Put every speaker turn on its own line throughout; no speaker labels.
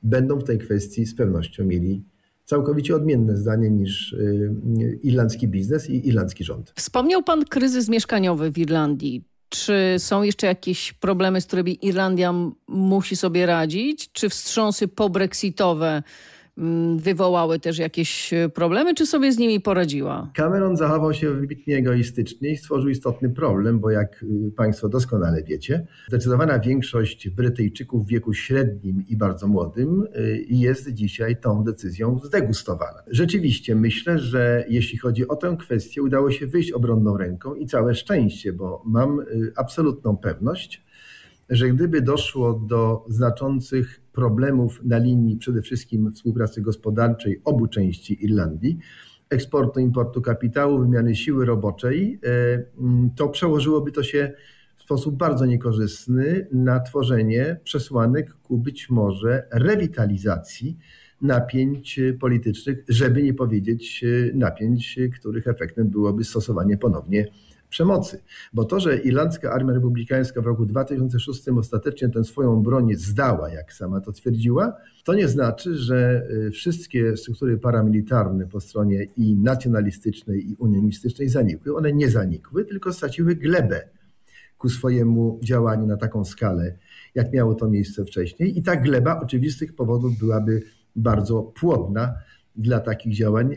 będą w tej kwestii z pewnością mieli całkowicie odmienne zdanie niż irlandzki biznes i irlandzki rząd.
Wspomniał pan kryzys mieszkaniowy w Irlandii. Czy są jeszcze jakieś problemy, z którymi Irlandia musi sobie radzić? Czy wstrząsy pobrexitowe wywołały też jakieś problemy, czy sobie z nimi poradziła?
Cameron zachował się wybitnie egoistycznie i stworzył istotny problem, bo jak państwo doskonale wiecie, zdecydowana większość Brytyjczyków w wieku średnim i bardzo młodym jest dzisiaj tą decyzją zdegustowana. Rzeczywiście myślę, że jeśli chodzi o tę kwestię, udało się wyjść obronną ręką i całe szczęście, bo mam absolutną pewność, że gdyby doszło do znaczących problemów na linii przede wszystkim współpracy gospodarczej obu części Irlandii, eksportu, importu kapitału, wymiany siły roboczej, to przełożyłoby to się w sposób bardzo niekorzystny na tworzenie przesłanek ku być może rewitalizacji napięć politycznych, żeby nie powiedzieć napięć, których efektem byłoby stosowanie ponownie przemocy. Bo to, że Irlandzka Armia Republikańska w roku 2006 ostatecznie tę swoją broń zdała, jak sama to twierdziła, to nie znaczy, że wszystkie struktury paramilitarne po stronie i nacjonalistycznej, i unionistycznej zanikły. One nie zanikły, tylko straciły glebę ku swojemu działaniu na taką skalę, jak miało to miejsce wcześniej. I ta gleba oczywistych powodów byłaby bardzo płodna dla takich działań,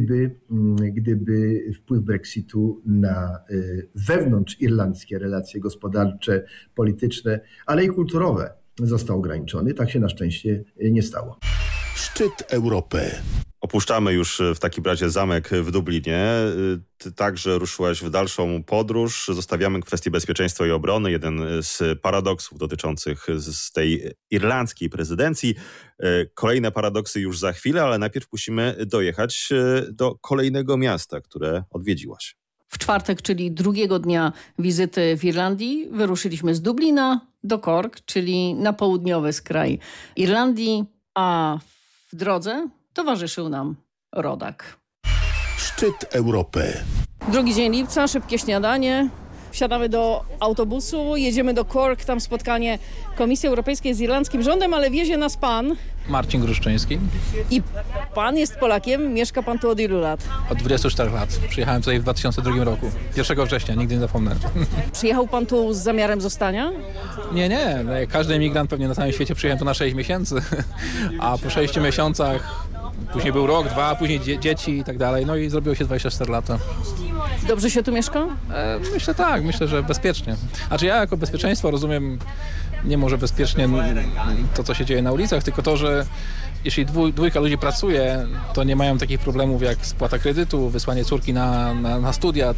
gdyby wpływ Brexitu na wewnątrzirlandzkie relacje gospodarcze, polityczne, ale i kulturowe został ograniczony. Tak się na szczęście nie stało.
Szczyt Europy.
Opuszczamy już w takim razie zamek w Dublinie. Ty także ruszyłaś w dalszą podróż. Zostawiamy kwestię bezpieczeństwa i obrony. Jeden z paradoksów dotyczących z tej irlandzkiej prezydencji. Kolejne paradoksy już za chwilę, ale najpierw musimy dojechać do kolejnego miasta, które odwiedziłaś.
W czwartek, czyli drugiego dnia wizyty w Irlandii, wyruszyliśmy z Dublina do Cork, czyli na południowy skraj Irlandii, a w drodze towarzyszył nam rodak.
Szczyt Europy.
Drugi dzień lipca, szybkie śniadanie. Wsiadamy do autobusu, jedziemy do Cork, tam spotkanie Komisji Europejskiej z irlandzkim rządem, ale wiezie nas pan.
Marcin Gruszczyński.
I pan jest Polakiem, mieszka pan tu od ilu lat?
Od 24 lat. Przyjechałem tutaj w 2002 roku. 1 września, nigdy nie zapomnę.
Przyjechał pan tu z zamiarem zostania?
Nie. Jak każdy emigrant pewnie na całym świecie przyjechałem tu na 6 miesięcy, a po 6 miesiącach później był rok, 2, później dzieci i tak dalej. No i zrobiło się 24 lata.
Dobrze się tu mieszka?
Myślę tak, myślę, że bezpiecznie. Znaczy ja jako bezpieczeństwo rozumiem nie może bezpiecznie to, co się dzieje na ulicach, tylko to, że jeśli dwójka ludzi pracuje, to nie mają takich problemów jak spłata kredytu, wysłanie córki na studia.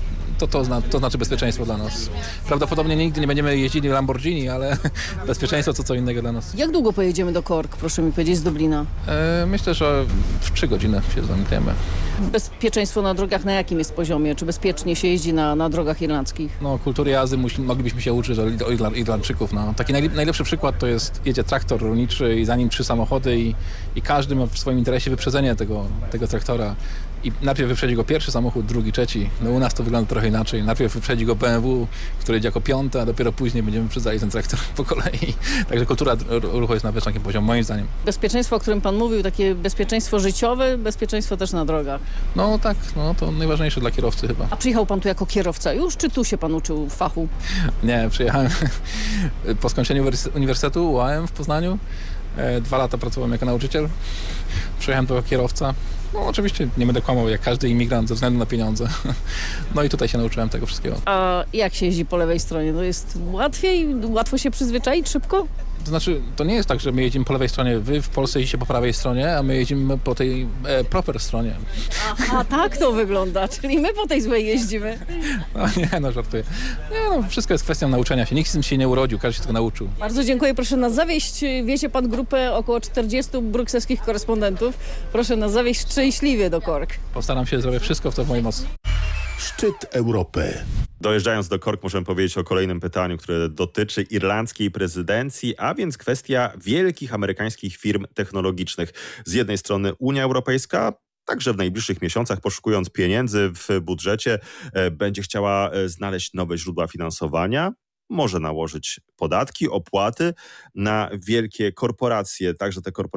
To znaczy bezpieczeństwo dla nas. Prawdopodobnie nigdy nie będziemy jeździli w Lamborghini, ale bezpieczeństwo to co innego dla nas.
Jak długo pojedziemy do Cork, proszę mi powiedzieć, z Dublina?
Myślę, że w 3 godziny się zamkniemy.
Bezpieczeństwo na drogach na jakim jest poziomie? Czy bezpiecznie się jeździ na drogach irlandzkich?
No, kultury jazdy moglibyśmy się uczyć od Irlandczyków. No. Taki najlepszy przykład to jest, jedzie traktor rolniczy i za nim 3 samochody i każdy ma w swoim interesie wyprzedzenie tego traktora. I najpierw wyprzedzi go pierwszy samochód, drugi, trzeci. No u nas to wygląda trochę inaczej. Najpierw wyprzedzi go BMW, który jedzie jako 5, a dopiero później będziemy wyprzedzali ten traktor po kolei. Także kultura ruchu jest na wysokim poziomie, moim zdaniem.
Bezpieczeństwo, o którym pan mówił, takie bezpieczeństwo życiowe, bezpieczeństwo też na drogach.
No tak, to najważniejsze dla kierowcy chyba.
A przyjechał pan tu jako kierowca już, czy tu się pan uczył fachu?
Nie, przyjechałem po skończeniu Uniwersytetu UAM w Poznaniu. 2 lata pracowałem jako nauczyciel. Przyjechałem tu jako kierowca. No oczywiście nie będę kłamał jak każdy imigrant ze względu na pieniądze. No i tutaj się nauczyłem tego wszystkiego.
A jak się jeździ po lewej stronie? To jest łatwiej? Łatwo się przyzwyczaić szybko?
To znaczy, to nie jest tak, że my jedziemy po lewej stronie, wy w Polsce jeździcie po prawej stronie, a my jedziemy po tej proper stronie.
Aha, tak to wygląda, czyli my po tej złej jeździmy.
No żartuję. Wszystko jest kwestią nauczenia się. Nikt z tym się nie urodził, każdy się tego nauczył.
Bardzo dziękuję, proszę nas zawieźć. Wiezie pan grupę około 40 brukselskich korespondentów. Proszę nas zawieźć szczęśliwie do Cork.
Postaram się, zrobię wszystko, w mojej mocy.
Szczyt Europy.
Dojeżdżając do Cork możemy powiedzieć o kolejnym pytaniu, które dotyczy irlandzkiej prezydencji, a więc kwestia wielkich amerykańskich firm technologicznych. Z jednej strony Unia Europejska, także w najbliższych miesiącach, poszukując pieniędzy w budżecie, będzie chciała znaleźć nowe źródła finansowania. Może nałożyć podatki, opłaty na wielkie korporacje, także te korporacje